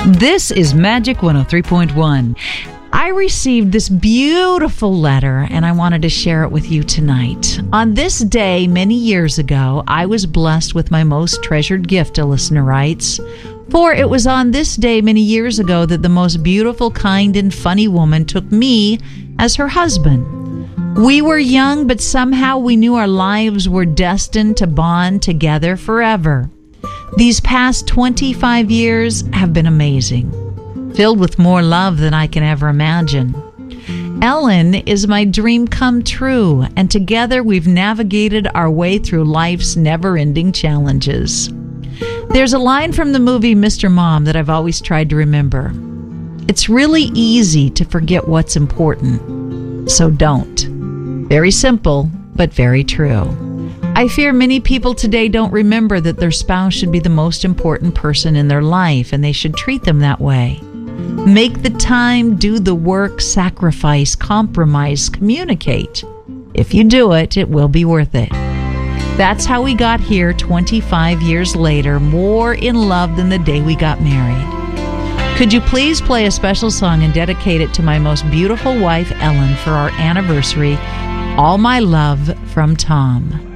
This is Magic 103.1. I received this beautiful letter and I wanted to share it with you tonight. On this day, many years ago, I was blessed with my most treasured gift, a listener writes. For it was on this day many years ago that the most beautiful, kind, and funny woman took me as her husband. We were young, but somehow we knew our lives were destined to bond together forever. These past 25 years have been amazing, filled with more love than I can ever imagine. Ellen is my dream come true, and together we've navigated our way through life's never-ending challenges. There's a line from the movie Mr. Mom that I've always tried to remember. It's really easy to forget what's important, so don't. Very simple, but very true. I fear many people today don't remember that their spouse should be the most important person in their life, and they should treat them that way. Make the time, do the work, sacrifice, compromise, communicate. If you do it, it will be worth it. That's how we got here 25 years later, more in love than the day we got married. Could you please play a special song and dedicate it to my most beautiful wife, Ellen, for our anniversary? All My Love from Tom.